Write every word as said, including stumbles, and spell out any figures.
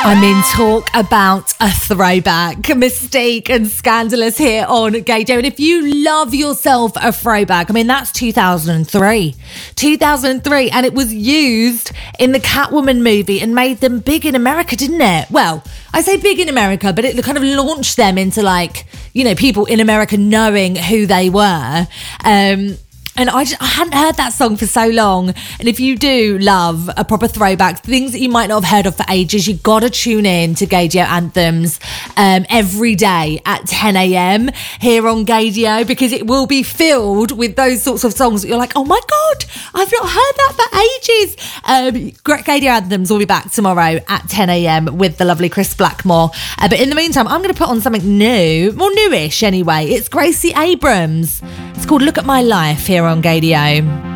I mean, talk about a throwback. Mystique and Scandalous here on Gaydio. And if you love yourself a throwback, I mean, that's two thousand three. two thousand three. And it was used in the Catwoman movie and made them big in America, didn't it? Well, I say big in America, but it kind of launched them into, like, you know, people in America knowing who they were. Um... And I, just, I hadn't heard that song for so long. And if you do love a proper throwback, things that you might not have heard of for ages, you got to tune in to Gaydio Anthems um, every day at ten a.m. here on Gaydio, because it will be filled with those sorts of songs that you're like, oh my God, I've not heard that for ages. Um, Gaydio Anthems will be back tomorrow at ten a.m. with the lovely Chris Blackmore. Uh, but in the meantime, I'm going to put on something new, more newish anyway. It's Gracie Abrams. It's called Look at My Life here on Gaydio.